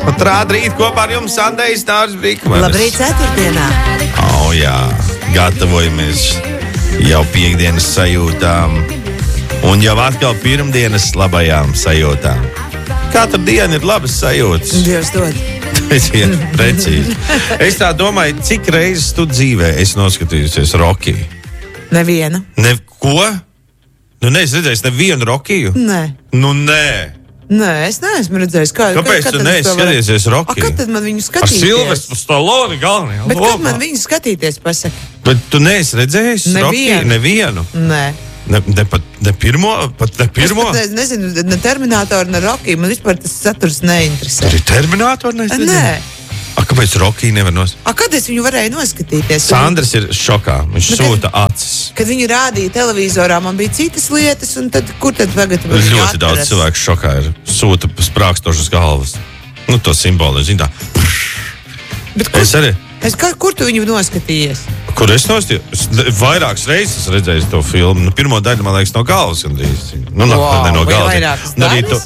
Rīt kopā ar jums Andejs Dārs Brīkmanis. Labrīt, ceturtdienā. Jā, gatavojamies jau piekdienas sajūtām un jau atkal pirmdienas labajām sajūtām. Katru dienu ir labas sajūtas. Dievs dod. Precīzi. Es tā domāju, cik reizes tu dzīvē esi noskatījusies Rocky? Nevienu. Ko? Es redzēju nevienu Rockiju? Nē. Nē. Nē, es neesmu redzējis. Kāpēc tu neesi skatījies Rocky? Kad tad man viņu skatīties? Ar Silvestru Stalloni galvenajā Bet lomā. kad man viņu skatīties, pasaka? Bet tu neesi redzējis Rocky? Nevienu? Nē. Ne pirmo? Es nezinu, ne Terminatoru, ne Rocky. Man vispār tas saturs neinteresē. Arī Terminatoru neesi redzējis? Nē. Kāpēc Rocky nevar noskatīties? Kad es viņu varēju noskatīties? Sandrs ir šokā. Viņš sūta acis. Kad viņu rādīja televizorā, man bija citas lietas, un tad, kur tad tagad var viņu ļoti daudz cilvēku šokā ir. Sūta sprākstošas galvas. To simbolu, zin tā. Bet kur, es arī. Kur tu viņu noskatījies? Kur es noskatījos? Vairākas reizes redzēju to filmu. Pirmo daļu, man liekas, no galvas gandrīz. Ne no galvas. Vairākas daļas?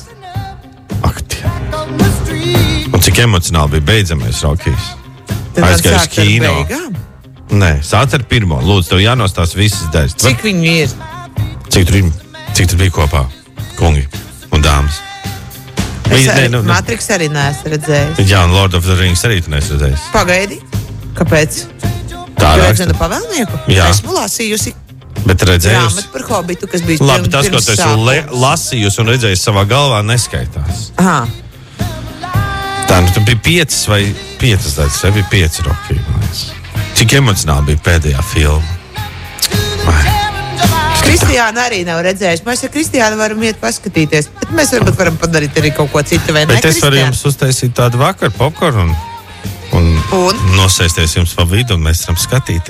Un cik emocionāli bija beidzamais Rockijs. Aizgāju uz kīno. Nē, sāc ar pirmo. Lūdzu, tev jānostās visas daļas. Cik viņi ir? Cik tur bija kopā? Kungi un dāmas. Matrix arī neesmu redzējis. Jā, un Lord of the Rings arī tu neesi redzējis. Pagaidi. Kāpēc? Tā raksta. Grēzena pavēlnieku? Jā. Esmu lasījusi. Bet redzējusi. Grāmatu par Hobbitu, kas bija labi, tas, ko tu esi lasījusi un redzējusi savā galvā, neskaitās. Aha. Tā, tu bija 5 vai 5 daļas, vai bija 5 Rocky, man liekas. Cik emocionāli bija pēdējā filma? Kristiāna arī nav redzējusi. Mēs ar Kristiānu varam iet paskatīties. Bet mēs varbūt varam padarīt arī kaut ko citu, vai ne? Bet es varu jums uztaisīt tādu vakaru popkornu un nosēsties jums pa vidu, un mēs varam skatīties.